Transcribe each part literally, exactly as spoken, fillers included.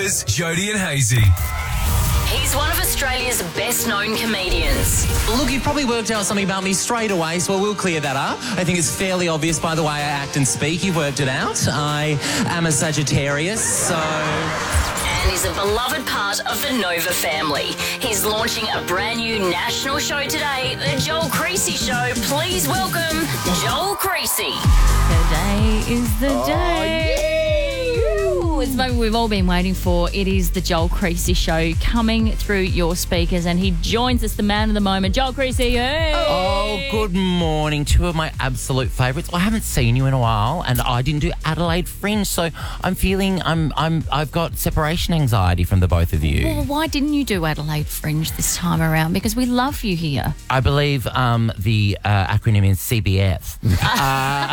Breakfast, Jody and Hazy. He's one of Australia's best-known comedians. Look, you've probably worked out something about me straight away, so we'll clear that up. I think it's fairly obvious by the way I act and speak. You've worked it out. I am a Sagittarius, so... And he's a beloved part of the Nova family. He's launching a brand new national show today, The Joel Creasy Show. Please welcome Joel Creasy. Today is the Oh, day. Ooh, it's the moment we've all been waiting for. It is the Joel Creasy Show coming through your speakers, and he joins us, the man of the moment, Joel Creasy. Hey. Oh, good morning. Two of my absolute favourites. I haven't seen you in a while, and I didn't do Adelaide Fringe, so I'm feeling I'm I'm I've got separation anxiety from the both of you. Well, why didn't you do Adelaide Fringe this time around? Because we love you here. I believe um, the uh, acronym is C B F. uh,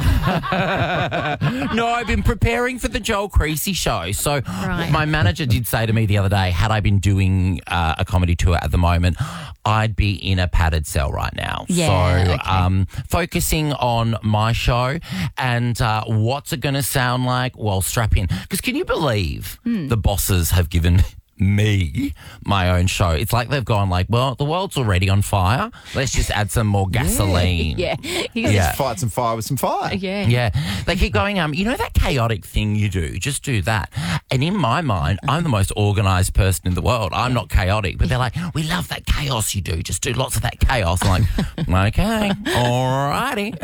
no, I've been preparing for the Joel Creasy Show. So Right. my manager did say to me the other day, had I been doing uh, a comedy tour at the moment, I'd be in a padded cell right now. Yeah, so okay. um, focusing on my show and uh, what's it going to sound like? Well, strap in. Because can you believe Hmm. the bosses have given me my own show? It's like they've gone like, well, the world's already on fire. Let's just add some more gasoline. Yeah. He's Yeah. just- Fight some fire with some fire. yeah. Yeah, they keep going, um, you know that chaotic thing you do? Just do that. And in my mind, I'm the most organised person in the world. I'm not chaotic. But they're like, we love that chaos you do. Just do lots of that chaos. I'm like, okay, all righty.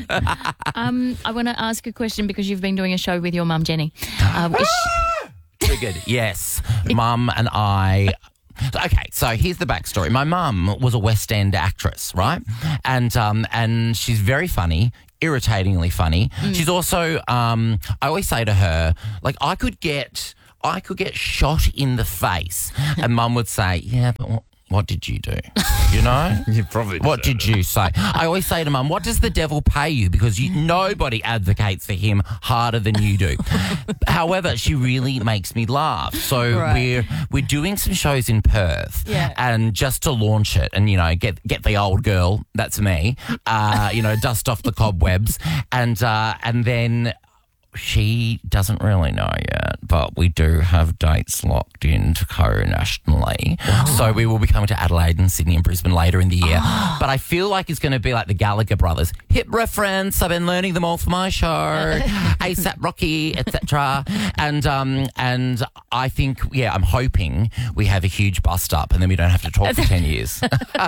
Um, I want to ask a question because you've been doing a show with your mum, Jenny. Um, is she- Triggered, yes. Mum and I... Okay, so here's the backstory. My mum was a West End actress, right? And um, and she's very funny, irritatingly funny. She's also, um, I always say to her, like, I could get, I could get shot in the face, and Mum would say, yeah, but what, what did you do? You know? You probably What did you say? I always say to Mum, what does the devil pay you? Because you, nobody advocates for him harder than you do. However, she really makes me laugh. So Right. we're we're doing some shows in Perth, Yeah. and just to launch it, and you know, get get the old girl, that's me, uh, you know, dust off the cobwebs, and uh, and then. She doesn't really know yet, but we do have dates locked in to go nationally. So we will be coming to Adelaide and Sydney and Brisbane later in the year. But I feel like it's going to be like the Gallagher brothers. Hip reference, I've been learning them all for my show. ASAP Rocky, et cetera. And, um, and I think, yeah, I'm hoping we have a huge bust up and then we don't have to talk for ten years.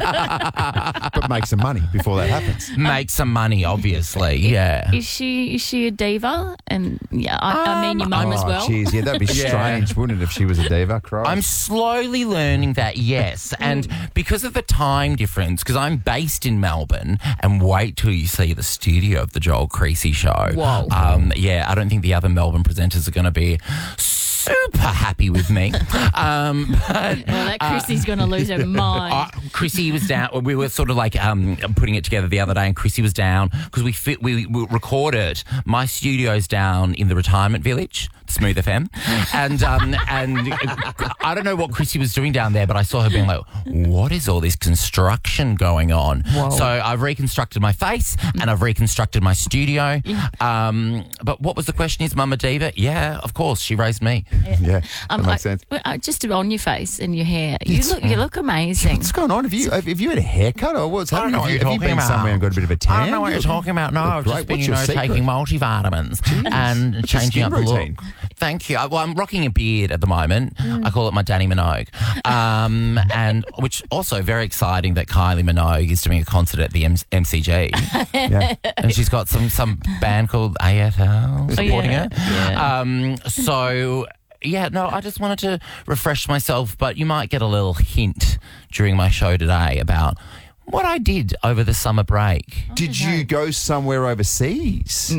But make some money before that happens. Make some money, obviously, yeah. Is she is she a diva? And yeah, I, I mean your mum as well. Oh, jeez, yeah, that'd be Yeah. strange, wouldn't it, if she was a diva? Christ. I'm slowly learning that, yes. And because of the time difference, because I'm based in Melbourne, and wait till you see the studio of the Joel Creasy Show. Whoa. Um, yeah, I don't think the other Melbourne presenters are going to be super happy with me. um, but, Well, that Chrissy's going to lose her mind. uh, Chrissy was down. We were sort of like um, putting it together the other day, and Chrissy was down because we fit, we, we recorded. My studio's down in the retirement village, Smooth F M, and um, and I don't know what Chrissy was doing down there, but I saw her being like, "What is all this construction going on?" So I've reconstructed my face and I've reconstructed my studio. Um, but what was the question? Is Mama Diva? Yeah, of course, she raised me. yeah, that Um, makes I- sense. well, uh, just on your face and your hair, you Yes. look you look amazing. What's going on? Have you have you had a haircut or what's I don't happening? know Have what you, you're have you talking been about. somewhere and got a bit of a tan? I don't know what you're You- talking about. No, I've Great. just been, What's you your know, secret? taking multivitamins and What's your changing skin up the look. routine? Thank you. I, well, I'm rocking a beard at the moment. I call it my Danny Minogue, um, and which also very exciting that Kylie Minogue is doing a concert at the M- MCG, Yeah. and she's got some some band called A F L supporting yeah. her. Um, so. Yeah, no, I just wanted to refresh myself, but you might get a little hint during my show today about what I did over the summer break. Did you go somewhere overseas?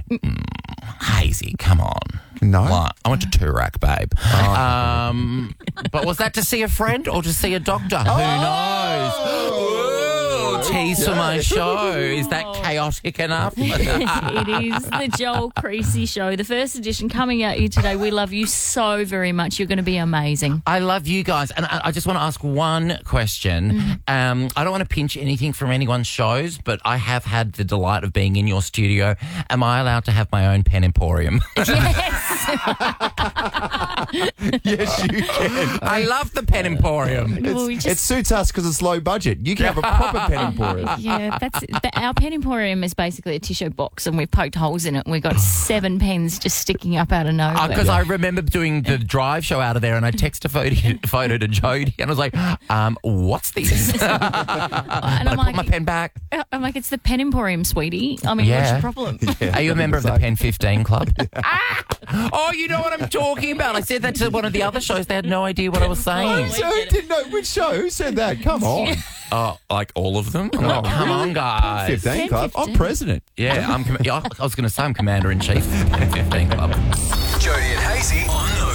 Hazy, come on. No. Like, I went to Toorak, babe. Um, but was that to see a friend or to see a doctor? Who knows? Ooh, tease for my show. Is that chaotic enough? It is the Joel Creasy Show, the first edition coming out here today. We love you so very much. You're going to be amazing. I love you guys. And I, I just want to ask one question. Um, I don't want to pinch anything from anyone's shows, but I have had the delight of being in your studio. Am I allowed to have my own pen emporium? Yes. Yes, you can. I love the Pen Emporium. Well, we It's, just- it suits us because it's low budget. You can have a proper pen emporium. Yeah, that's the, our pen emporium is basically a tissue box, and we've poked holes in it. And we've got seven pens just sticking up out of nowhere. Because I remember doing the drive show out of there, and I texted a photo, photo to Jody, and I was like, um, "What's this?" and and I I'm put like, my pen back. I'm like, it's the pen emporium, sweetie. I mean, Yeah. what's your problem? Are you a member of the Pen fifteen Club? ah! Oh, you know what I'm talking about. I said that to one of the other shows. They had no idea what I was saying. So who didn't know which show? Who said that? Come on. Oh, like all of them? I'm like, come on, guys. fifteen Club. I'm fifteen. president. Yeah, I'm. Com- I was going to say I'm commander in chief. Pen fifteen Club. Jody and Hazy on